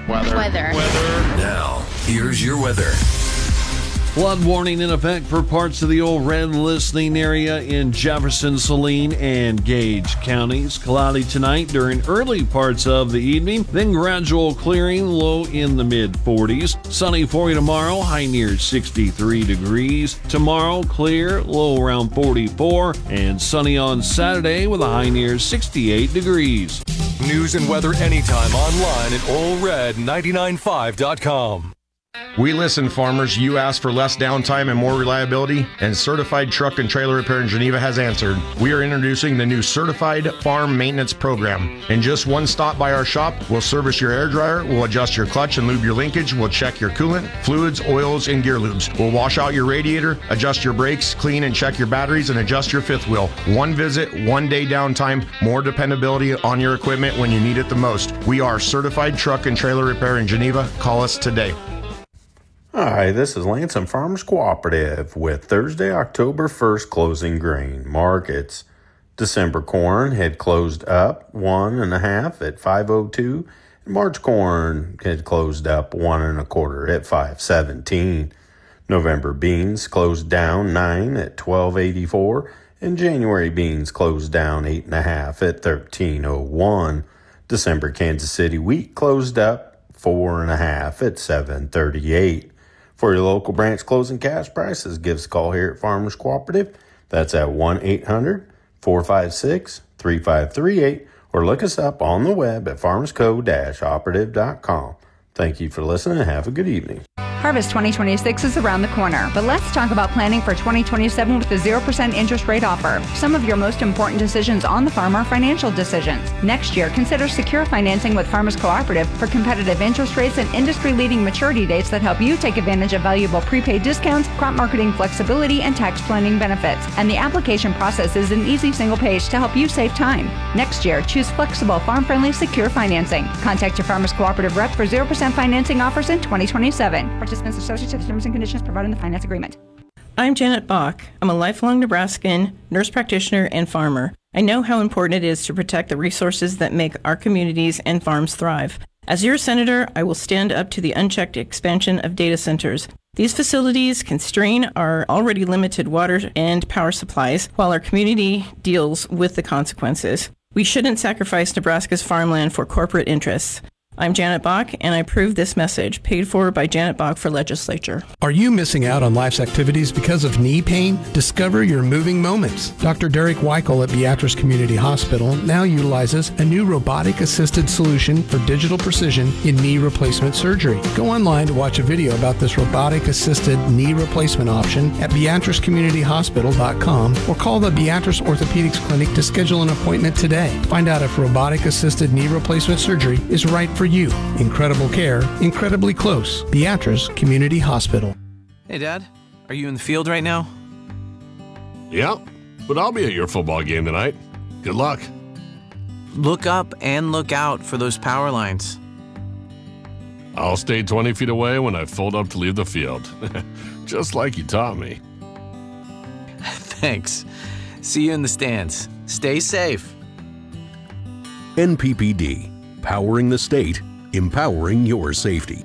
Weather. Now, here's your weather. Flood warning in effect for parts of the Old Red listening area in Jefferson, Saline, and Gage counties. Cloudy tonight during early parts of the evening, then gradual clearing, low in the mid-40s. Sunny for you tomorrow, high near 63 degrees. Tomorrow, clear, low around 44, and sunny on Saturday with a high near 68 degrees. News and weather anytime online at allred995.com. We listen, farmers. You asked for less downtime and more reliability, and Certified Truck and Trailer Repair in Geneva has answered. We are introducing the new Certified Farm Maintenance Program. In just one stop by our shop, we'll service your air dryer, we'll adjust your clutch and lube your linkage, we'll check your coolant, fluids, oils, and gear lubes. We'll wash out your radiator, adjust your brakes, clean and check your batteries, and adjust your fifth wheel. One visit, 1 day downtime, more dependability on your equipment when you need it the most. We are Certified Truck and Trailer Repair in Geneva. Call us today. Hi, this is Lansing Farmers Cooperative with Thursday, October 1st closing grain markets. December corn had closed up 1.5 at 5.02, and March corn had closed up 1 1/4 at 5.17. November beans closed down 9 at 12.84, and January beans closed down 8.5 at 13.01. December Kansas City wheat closed up 4.5 at 7.38. For your local branch closing cash prices, give us a call here at Farmers Cooperative. That's at 1-800-456-3538, or look us up on the web at farmersco-operative.com. Thank you for listening and have a good evening. Harvest 2026 is around the corner, but let's talk about planning for 2027 with the 0% interest rate offer. Some of your most important decisions on the farm are financial decisions. Next year, consider secure financing with Farmers Cooperative for competitive interest rates and industry-leading maturity dates that help you take advantage of valuable prepaid discounts, crop marketing flexibility, and tax planning benefits. And the application process is an easy single page to help you save time. Next year, choose flexible, farm-friendly, secure financing. Contact your Farmers Cooperative rep for 0% financing offers in 2027. Participants are subject to the terms and conditions provided in the finance agreement. I'm Janet Bach. I'm a lifelong Nebraskan, nurse practitioner, and farmer. I know how important it is to protect the resources that make our communities and farms thrive. As your senator, I will stand up to the unchecked expansion of data centers. These facilities can strain our already limited water and power supplies while our community deals with the consequences. We shouldn't sacrifice Nebraska's farmland for corporate interests. I'm Janet Bach, and I approve this message, paid for by Janet Bach for Legislature. Are you missing out on life's activities because of knee pain? Discover your moving moments. Dr. Derek Weichel at Beatrice Community Hospital now utilizes a new robotic-assisted solution for digital precision in knee replacement surgery. Go online to watch a video about this robotic-assisted knee replacement option at beatricecommunityhospital.com or call the Beatrice Orthopedics Clinic to schedule an appointment today. Find out if robotic-assisted knee replacement surgery is right for you. Incredible care, incredibly close. Beatrice Community Hospital. Hey, Dad. Are you in the field right now? Yeah, but I'll be at your football game tonight. Good luck. Look up and look out for those power lines. I'll stay 20 feet away when I fold up to leave the field. Just like you taught me. Thanks. See you in the stands. Stay safe. NPPD. Powering the state, empowering your safety.